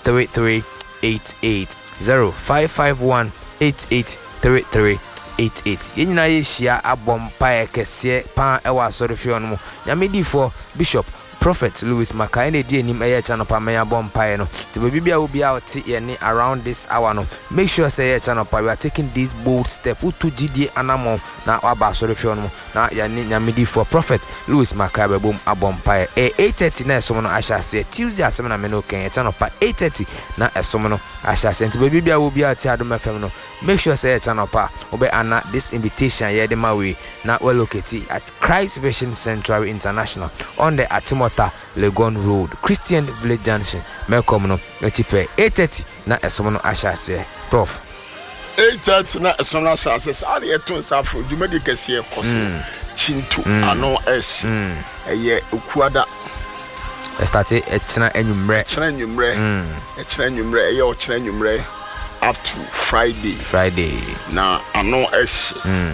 883388 0551883388 Yenina yeshia abompa ekese pan ewa asɔrefie no mu nyamedifo Bishop Prophet Louis Makai ne die nim eye channel pa menya bompa no to be bibia obi out ye ni around this hour no make sure say ye channel pa we are taking this bold step to GD anamo na aba asɔrefie no mu na ya ni nyamedifo Prophet Louis Makai be bom abompa 8:30 na esom no ahyase Tuesday asem na me no ken ye channel pa 8:30 na esom no ahyase to be bibia obi out Adom FM no make sure say ye channel pa obe ana this invitation ye de mawe na we locate at Christ Vision Central International on the Achimota Legon Road Christian Village Junction Melcom no echipe 8:30 na esom no ahyase Prof 8:30 na esom no ahyase sa de eton safo dwumadi kese ekoso chintu ano es eye okuada start echina enwumre eye o china enwumre up to Friday na ano es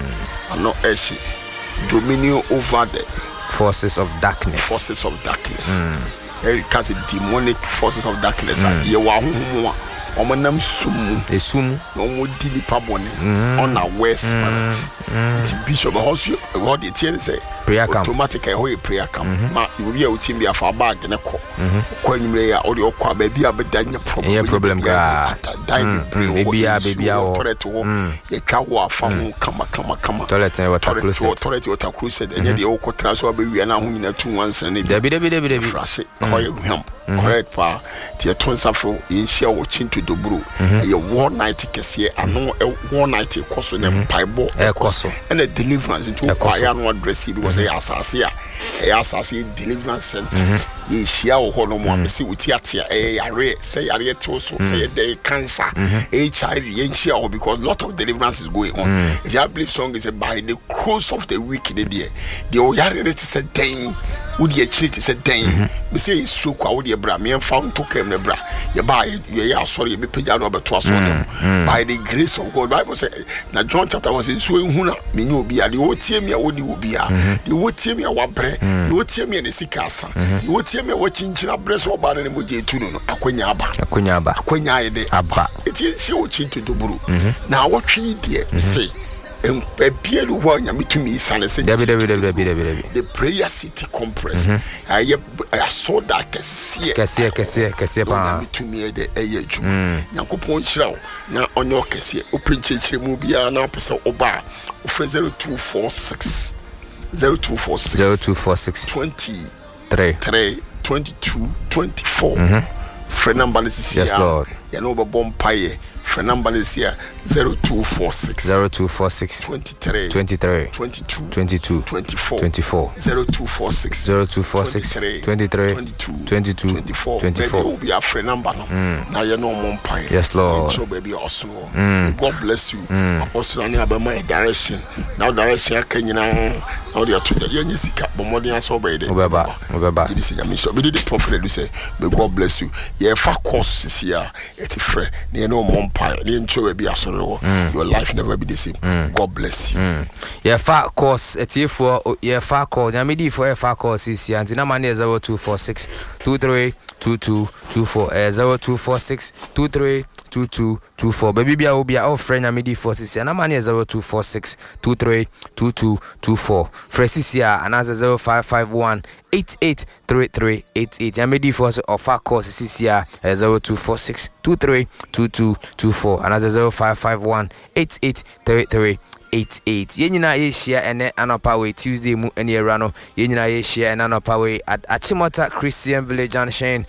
dominion over the forces of darkness because demonic forces of darkness ye wa homo a omanam sum no mo di ni pabone on our west spirit it bishop house what the tell say prayer camp automatic e prayer camp ma you be a team be afa bag ne ko anwumre ya o de okwa ba bia be danya problem ga bibia o ye twa wo afa ho kama toilet water closet enye de o ko transfer be wi na ho nyina tu wansan ne bi frase o ye hwam correct pa tie ton safro ye hia wo chintu doburo ye war night kese ano war night koso ne mpaibo koso and deliverance into kwaya no address because e asase deliverance center ye hia wo ho no mo amese wuti atia yare say yare to so say dey cancer HIV ye hia wo because lot of deliverance is going on if you believe song is by the close of the week the yare it is a thing would ye treat is a thing me say so kwa would ye bra me found to kem ne bra ye ba ye sorry be page no beto aso by the grace of God. Bible say na John chapter 1 say so ehuna me ni obi a de wotie me a woni obi a de wotie me a wabre de wotie me ne sikasa de wotie me wo chinchina bre so ba ne mo je tu no akonya aba ye de aba eti se wo chintu doburu na wo twi de say Ebielu wa nyamitumi sane se the prayer city compress I saw that kese pa nyamitumi de eyeju yakopon hirawo na onyo kese open chechire mu bia na pese oba ofre 0246 23 22 24 friend number is here. Yes Lord. You know about Bompaye. Friend number is here 0246 23 22 24 0246 23 22 24 will be a friend number now you know Bompaye. Yes Lord. So baby also God bless you. Apostle ani abema direction now direction akanyina now they are to the yenisika bomodi aso obede obeba this is me so be the prophet do say may God bless you ye fa course this year eti frɛ ne no Bompaye ne ncho be asoro your life never be the same. God bless you. Ye fa course etiefo ye fa call nyamedi for ye fa course this year antina man 0246 23 2224 0246 23 2224 baby bia obi a friend nyamedi for this year na man 0246 23 2224 Fresia anaza 0551 883388 nyamedi for of our course this year 0246 23 2224 anaza 0551 883388 yenyina ye share ene anopa we Tuesday mu ene erano yenyina ye share ene anopa we at Achimota Christian Village Junction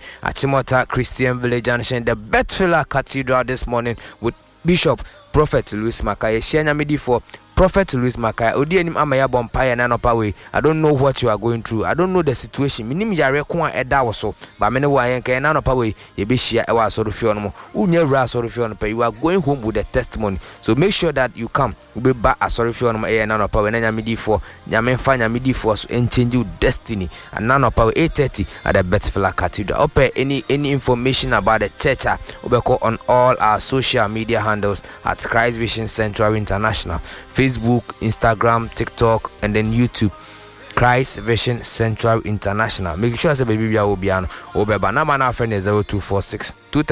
the Bethlehem Cathedral this morning with Bishop Prophet Louis Makai share nyamedi for Prophet Louis Makai odi anim amaya Bompaye na anopa we I don't know what you are going through. I don't know the situation. Minim yare ko a eda wo so ba me ne wa yen kan na anopa we ye be share e wa asorofio no mo unya wura asorofio no pa you are going home with a testimony, so make sure that you come be ba asorofio no e na anopa we na nyamedi for nyame fa nyamedi for so and change your destiny and na anopa we 8:30 at the Bethlehem Cathedral. Open any information about the church obeko on all our social media handles at Christ Vision Central International, Facebook, Instagram, TikTok, and then YouTube. Christ Vision Central International. Make sure say baby will be on. Obeba na man our friend is 0246 23